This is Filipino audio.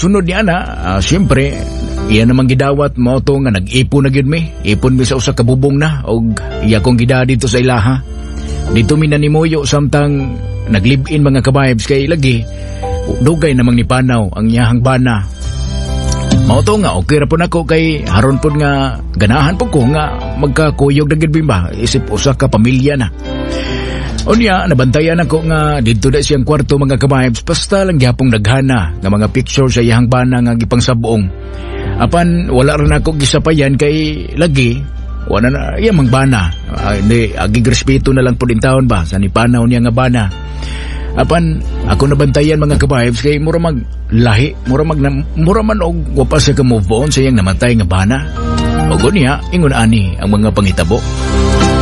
sunod niya na, siyempre, iya namang gidawat mo to nga nag-ipon na gyud mi. Ipon mi sa usa ka bubong na og iya kong gida dito sa ilaha. Dito mi nanimuyo samtang naglive-in mga kabahibs kay lagi dugay namang ni panaw ang iyahang bana. Mao to nga okay ra pud nako kay haron pud nga ganahan pud ko nga magkakuyog na gyud ba isip usa ka pamilya na. Unya nabantayan ako nga didto da siyang kwarto mga kabahibs basta lang gyapong daghana nga mga picture sa iyang bana nga gipangsabong. Apan wala ra nako gisapayan kay lagi wala na iya mang bana. Hindi agig respeto na lang pud in taon ba sa ni panaw niya nga bana. Apan ako nabantayan mga kabahibs kay mura mag lahi, mura man og wapa sa ka move on sa iyang namatay nga bana. Og unya ingon ani ang mga pangitabo.